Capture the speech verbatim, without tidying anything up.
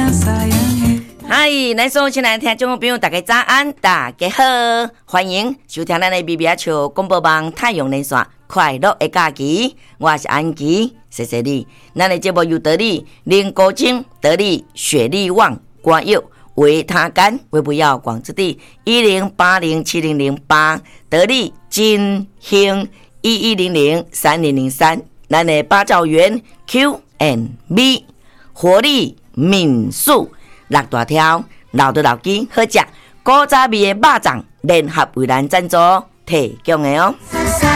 嗨，咱所有亲爱的听众朋友，大家早安，大家好，欢迎收听咱的 B B H 广播网太阳连线快乐的假期，我是安琪，谢谢你。咱的节目由得力林国精、得力雪力旺、瓜柚、维他干、微不要广之地一零八零七零零八，得力金兴一一零零三零零三，咱的八兆元 Q and B 活力民宿。六大条，老的老鸡好食，古早味的肉粽联合为咱赞助提供的哦。